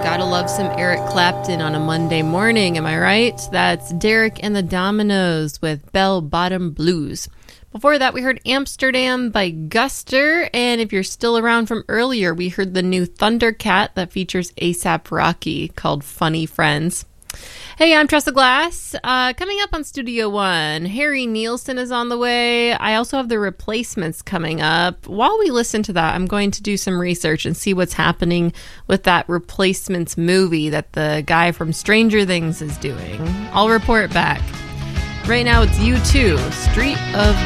Gotta love some Eric Clapton on a Monday morning, am I right? That's Derek and the Dominoes with Bell Bottom Blues. Before that, we heard Amsterdam by Guster, and if you're still around from earlier, we heard the new Thundercat that features A$AP Rocky called Funny Friends. Hey, I'm Tressa Glass. Coming up on Studio One, Harry Nilsson is on the way. I also have The Replacements coming up. While we listen to that, I'm going to do some research and see what's happening with that Replacements movie that the guy from Stranger Things is doing. I'll report back. Right now, it's U2, Street of